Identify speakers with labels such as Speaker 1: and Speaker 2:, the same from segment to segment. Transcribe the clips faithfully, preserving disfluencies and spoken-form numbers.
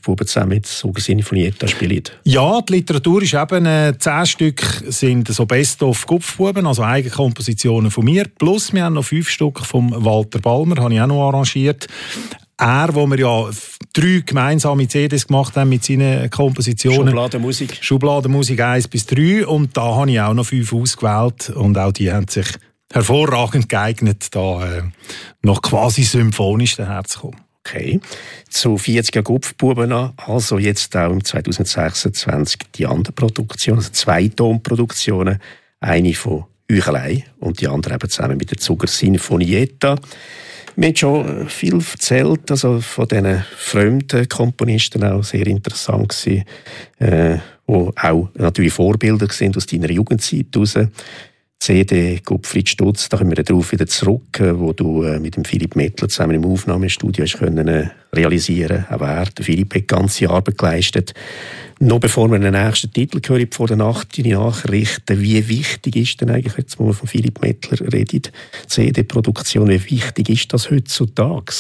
Speaker 1: Gupfbuben zusammen mit Sugar Sinfonietta spielen?
Speaker 2: Ja, die Literatur ist eben, äh, zehn Stück sind so Best-of Gupfbuben, also Eigenkompositionen von mir, plus wir haben noch fünf Stück vom Walter Balmer, habe ich auch noch arrangiert. Er, wo wir ja drei gemeinsame C Ds gemacht haben mit seinen Kompositionen.
Speaker 1: Schubladenmusik.
Speaker 2: Schubladenmusik eins bis drei. Und da habe ich auch noch fünf ausgewählt. Und auch die haben sich hervorragend geeignet, da äh, noch quasi symphonisch daherzukommen.
Speaker 1: Okay. Zu vierziger Gupfbuben an. Also jetzt auch im zwanzig sechsundzwanzig die andere Produktion, also zwei Tonproduktionen. Eine von euch allein und die andere eben zusammen mit der Sugar Sinfonietta. Wir haben schon viel erzählt, also von diesen fremden Komponisten, auch sehr interessant gewesen, äh, die auch natürlich Vorbilder sind aus deiner Jugendzeit heraus. C D Gottfried Stutz, da kommen wir darauf wieder zurück, wo du äh, mit dem Philipp Mettler zusammen im Aufnahmestudio hast können, äh, realisieren. Auch er, der Philipp, hat ganze Arbeit geleistet. Noch bevor wir den nächsten Titel hören, vor der Nacht, deine Nachrichten, wie wichtig ist denn eigentlich, jetzt mal von Philipp Mettler redet, C D-Produktion, wie wichtig ist das heutzutage?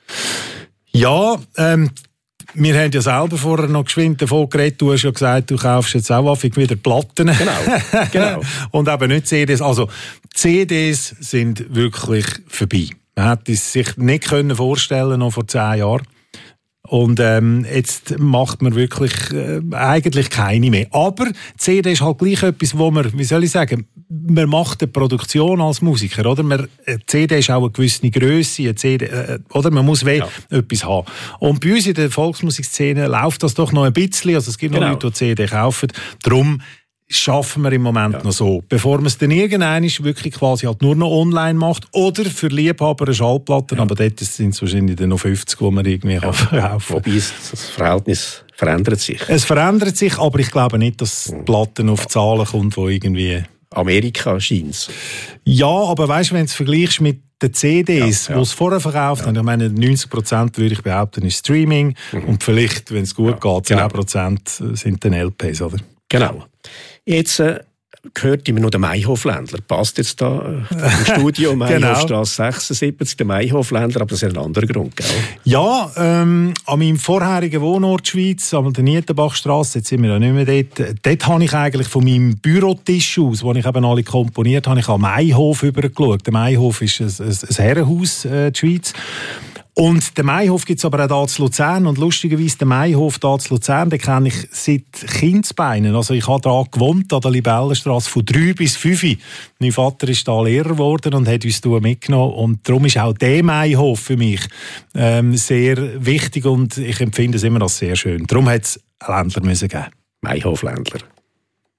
Speaker 2: Ja, ähm, wir haben ja selber vorher noch geschwind davon geredet. Du hast ja gesagt, du kaufst jetzt auch häufig wieder Platten.
Speaker 1: Genau, genau.
Speaker 2: Und eben nicht C Ds. Also C Ds sind wirklich vorbei. Man hätte es sich nicht können vorstellen noch vor zehn Jahren. Und ähm, jetzt macht man wirklich äh, eigentlich keine mehr. Aber C D ist halt gleich etwas, wo man, wie soll ich sagen, man macht eine Produktion als Musiker, oder? Man, eine C D ist auch eine gewisse Grösse, eine C D, äh, oder? Man muss ja. etwas haben. Und bei uns in der Volksmusikszene läuft das doch noch ein bisschen, also es gibt genau. noch Leute, die C D kaufen. Darum schaffen wir im Moment ja. noch so. Bevor man es dann irgendwann wirklich quasi halt nur noch online macht oder für Liebhaber eine Schallplatte, ja. aber dort sind es wahrscheinlich dann noch fünfzig, die man irgendwie ja. verkaufen kann.
Speaker 1: Wobei das Verhältnis verändert sich.
Speaker 2: Es verändert sich, aber ich glaube nicht, dass die Platten auf Zahlen kommt, die irgendwie...
Speaker 1: Amerika scheint es.
Speaker 2: Ja, aber weißt du, wenn du es vergleichst mit den C Ds, ja, ja. die es vorher verkauft haben, ja. ich meine, neunzig Prozent würde ich behaupten, ist Streaming mhm. und vielleicht, wenn es gut ja. geht, zehn Prozent genau. sind dann L Ps, oder?
Speaker 1: Genau. Jetzt äh, gehört immer noch der Mayhofländler. Passt jetzt da äh, im Studio Mayhofstrasse genau. sechsundsiebzig, der Mayhofländler, aber das ist ein anderer Grund, gell?
Speaker 2: Ja, ähm, an meinem vorherigen Wohnort Schweiz, an der Nietenbachstrasse, jetzt sind wir ja nicht mehr dort, dort habe ich eigentlich von meinem Bürotisch aus, wo ich eben alle komponiert habe, ich am Mayhof rübergeschaut. Der Mayhof ist ein, ein, ein Herrenhaus äh, in der Schweiz. Und den Mayhof gibt es aber auch hier zu Luzern. Und lustigerweise, den Mayhof hier zu Luzern, den kenne ich seit Kindesbeinen. Also ich habe da gewohnt, an der Libellenstrasse, von drei bis fünf. Mein Vater ist da Lehrer geworden und hat uns da mitgenommen. Und darum ist auch der Mayhof für mich ähm, sehr wichtig und ich empfinde es immer als sehr schön. Darum hat es einen Ländler müssen geben.
Speaker 1: Mayhofländler.